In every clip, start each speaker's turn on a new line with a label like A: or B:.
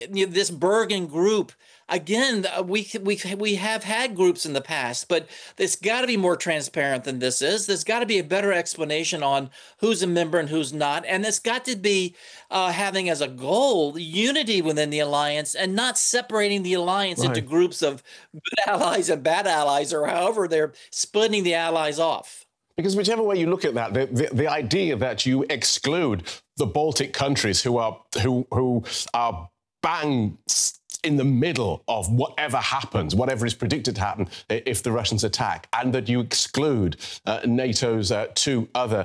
A: This Bergen group, again, we have had groups in the past, but it's got to be more transparent than this is. There's got to be a better explanation on who's a member and who's not, and it's got to be having as a goal unity within the alliance and not separating the alliance into
B: Right.
A: groups of good allies and bad allies, or however they're splitting the allies off.
B: Because whichever way you look at that, the idea that you exclude the Baltic countries who are bang in the middle of whatever happens, whatever is predicted to happen if the Russians attack, and that you exclude NATO's two other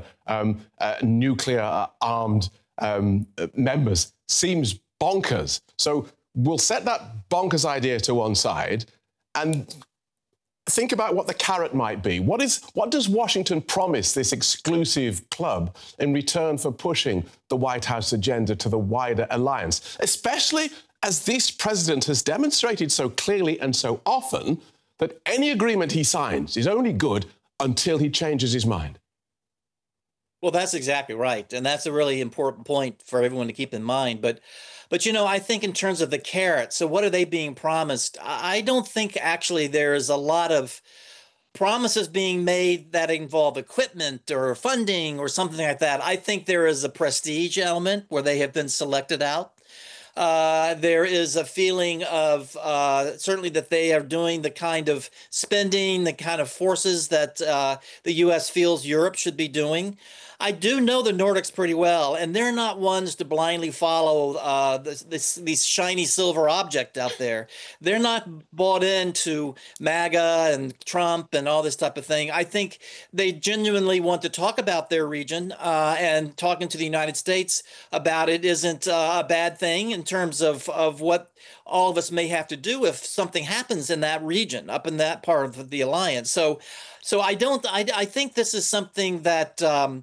B: nuclear armed members seems bonkers. So we'll set that bonkers idea to one side and think about what the carrot might be. What does Washington promise this exclusive club in return for pushing the White House agenda to the wider alliance, especially as this president has demonstrated so clearly and so often that any agreement he signs is only good until he changes his mind?
A: Well, that's exactly right. And that's a really important point for everyone to keep in mind. But I think in terms of the carrot, so what are they being promised? I don't think actually there is a lot of promises being made that involve equipment or funding or something like that. I think there is a prestige element where they have been selected out. There is a feeling of certainly that they are doing the kind of spending, the kind of forces that the U.S. feels Europe should be doing. I do know the Nordics pretty well, and they're not ones to blindly follow these shiny silver object out there. They're not bought into MAGA and Trump and all this type of thing. I think they genuinely want to talk about their region, and talking to the United States about it isn't a bad thing in terms of what all of us may have to do if something happens in that region, up in that part of the alliance. So I think this is something that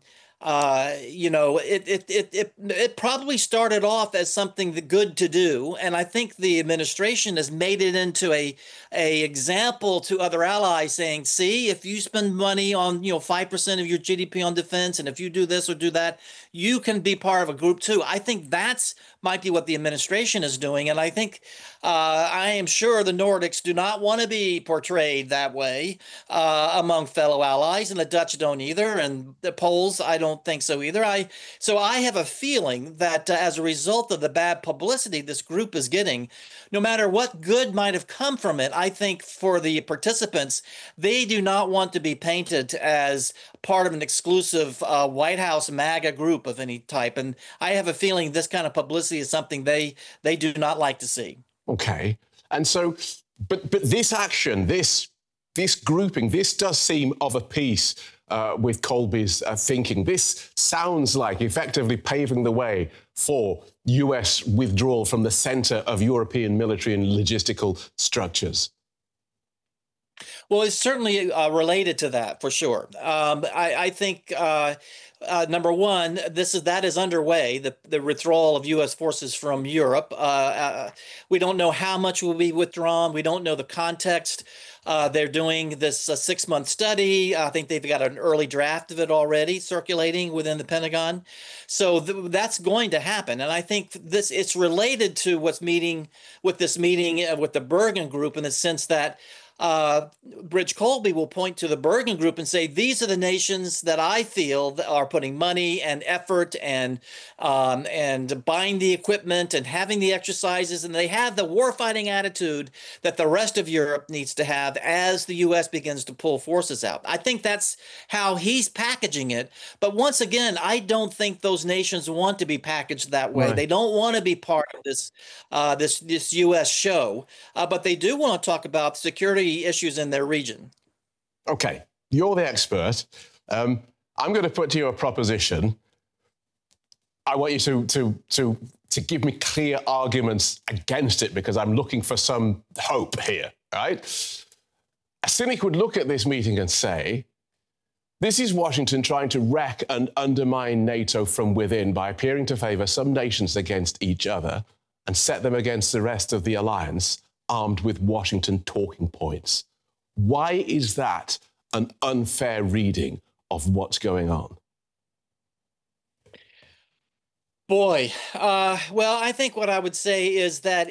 A: it probably started off as something good to do, and I think the administration has made it into a example to other allies, saying, "See, if you spend money on 5% of your GDP on defense, and if you do this or do that, you can be part of a group too." I think that's might be what the administration is doing, and I think I am sure the Nordics do not want to be portrayed that way among fellow allies, and the Dutch don't either, and the Poles, I don't think so either. So I have a feeling that as a result of the bad publicity this group is getting, no matter what good might have come from it, I think for the participants, they do not want to be painted as part of an exclusive White House MAGA group of any type. And I have a feeling this kind of publicity is something they do not like to see.
B: Okay. And so, but this action, this grouping, this does seem of a piece with Colby's thinking. This sounds like effectively paving the way for US withdrawal from the center of European military and logistical structures.
A: Well, it's certainly related to that for sure. I think number one, that is underway. The withdrawal of U.S. forces from Europe. We don't know how much will be withdrawn. We don't know the context. They're doing this 6-month study. I think they've got an early draft of it already circulating within the Pentagon. So that's going to happen. And I think it's related to what's meeting with this meeting with the Bergen Group, in the sense that Bridge Colby will point to the Bergen Group and say, these are the nations that I feel are putting money and effort and buying the equipment and having the exercises, and they have the warfighting attitude that the rest of Europe needs to have as the U.S. begins to pull forces out. I think that's how he's packaging it. But once again, I don't think those nations want to be packaged that way. Right. They don't want to be part of this U.S. show, but they do want to talk about security issues in their region.
B: Okay, you're the expert. I'm going to put to you a proposition. I want you to give me clear arguments against it, because I'm looking for some hope here, right? A cynic would look at this meeting and say, this is Washington trying to wreck and undermine NATO from within by appearing to favour some nations against each other and set them against the rest of the alliance, armed with Washington talking points. Why is that an unfair reading of what's going on?
A: Boy, well, I think what I would say is that